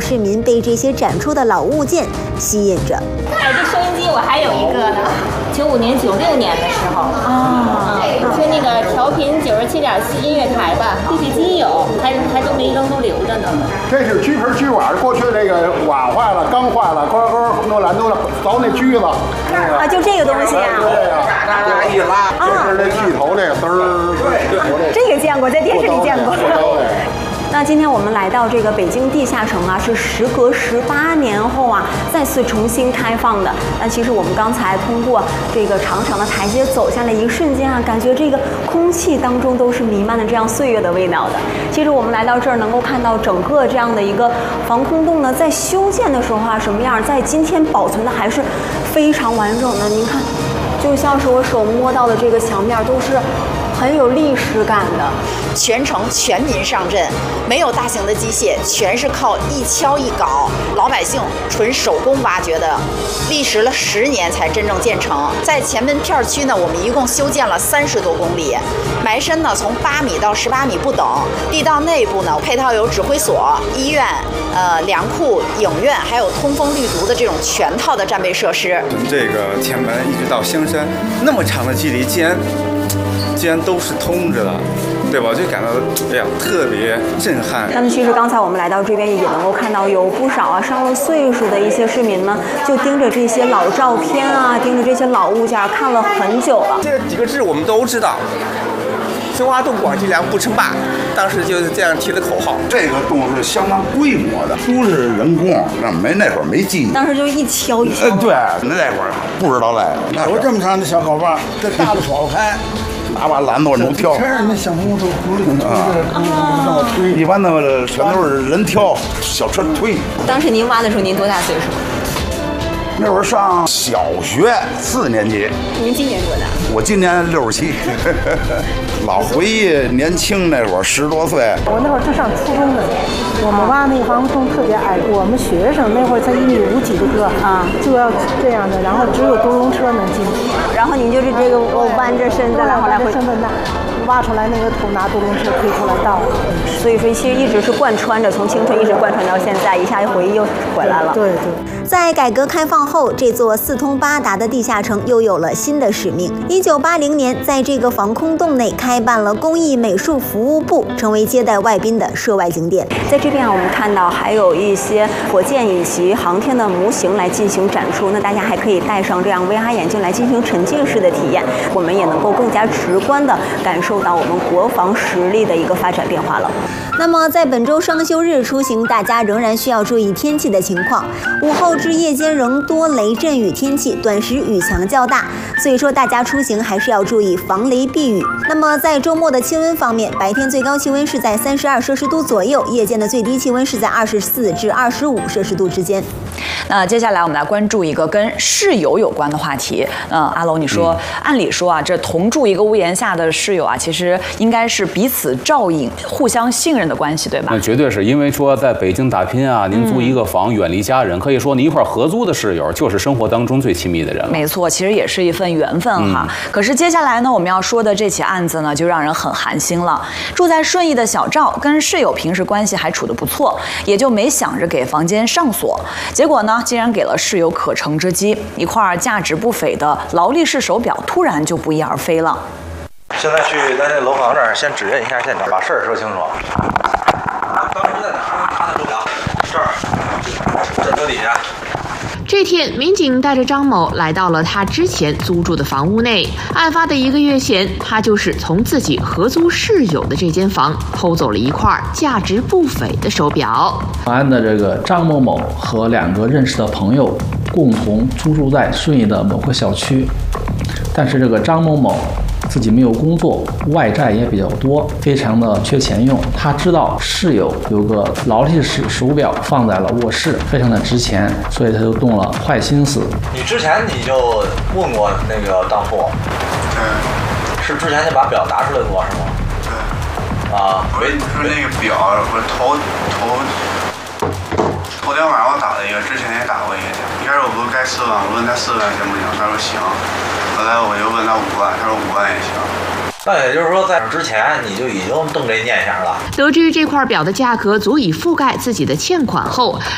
市民被这些展出的老物件吸引着。 哎，这收音机我还有一个呢，95年、96年的时候就那个调频97.4音乐台吧，地铁机有，还都没扔，都留着呢。 这是锯盆锯碗，过去这个碗坏了、缸坏了，弄来凿那锯子。 啊，就这个东西啊。 对呀，拉一拉，这是那锯头这个嘚儿。对， 这个见过，在电视里见过。那今天我们来到这个北京地下城啊，是时隔18年后啊，再次重新开放的。那其实我们刚才通过这个长长的台阶走下来，一瞬间啊，感觉这个空气当中都是弥漫的这样岁月的味道的。其实我们来到这儿，能够看到整个这样的一个防空洞呢，在修建的时候啊，什么样，在今天保存的还是非常完整的。您看，就像是我手摸到的这个墙面都是很有历史感的。 全程全民上阵，没有大型的机械，全是靠一敲一镐，老百姓纯手工挖掘的，历时了10年才真正建成。在前门片区呢，我们一共修建了30多公里，埋深呢从8米到18米不等。地道内部呢，配套有指挥所、医院、粮库、影院，还有通风滤毒的这种全套的战备设施。 从这个前门一直到香山，那么长的距离，竟然都是通着的。对吧？就感到哎呀特别震撼。 那么其实刚才我们来到这边也能够看到有不少啊上了岁数的一些市民呢，就盯着这些老照片啊，盯着这些老物件看了很久了。 这几个字我们都知道，中华洞广积粮不称霸，当时就是这样提的口号。 这个洞是相当规模的，不是人工，那会儿没技艺。 当时就一敲一敲。 对，那会儿不知道来。 有这么长的小镐把，这大的甩不开。 拿把榔头能挑， 全是那小木头一般的全都是人挑，小车推。 当时您挖的时候，您多大岁数？ 那会儿上小学4年级。 您今年多大？ 我今年67。老回忆年轻那会儿10多岁。 我那会儿正上初中的，我们挖那个防空洞特别矮，我们学生那会儿才1.5米几的个啊，就要这样的，然后只有公共车能进去。 然后您就是这个弯着身子，然后来回。 挖出来那个土拿独轮车推出来倒。 所以说其实一直是贯穿着，从青春一直贯穿到现在，一下回忆又回来了。 对。 在改革开放后，这座四通八达的地下城又有了新的使命。1980年，在这个防空洞内开办了工艺美术服务部，成为接待外宾的涉外景点。在这边我们看到还有一些火箭以及航天的模型来进行展出，那大家还可以戴上这样 VR 眼镜来进行沉浸式的体验，我们也能够更加直观的感受到我们国防实力的一个发展变化了。那么在本周双休日出行，大家仍然需要注意天气的情况。午后至夜间仍多雷阵雨天气，短时雨强较大，所以说大家出行还是要注意防雷避雨。那么在周末的气温方面，白天最高气温是在32摄氏度左右，夜间的最低气温是在24至25摄氏度之间。 那接下来我们来关注一个跟室友有关的话题。阿龙，你说，按理说啊，这同住一个屋檐下的室友啊，其实应该是彼此照应、互相信任的关系，对吧？ 那绝对是，因为说在北京打拼啊，您租一个房，远离家人，可以说你一块合租的室友就是生活当中最亲密的人了。 没错，其实也是一份缘分哈。可是接下来呢，我们要说的这起案子呢，就让人很寒心了。住在顺义的小赵跟室友平时关系还处得不错，也就没想着给房间上锁，结果呢，竟然给了室友可乘之机，一块价值不菲的劳力士手表突然就不翼而飞了。 现在去咱这楼房这儿先指认一下现场，把事儿说清楚。当时在哪儿？看的手表，这儿，这车底下。 这天，民警带着张某来到了他之前租住的房屋内。案发的1个月前，他就是从自己合租室友的这间房偷走了一块价值不菲的手表。 报案的这个张某某和2个认识的朋友共同租住在顺义的某个小区，但是这个张某某自己没有工作，外债也比较多，非常的缺钱用。他知道室友有个劳力士手表放在了卧室，非常的值钱，所以他就动了坏心思。 你之前你就问过那个当铺？是之前就把表拿出来过是吗？对。啊， 不是那个表，我头天晚上我打了一个，之前也打过一个。一开始我不是该4万，我问他4万行不行，他说行。后来我又问他5万，他说5万也行。 那也就是说，在之前你就已经动这念想了。 得知这块表的价格足以覆盖自己的欠款后，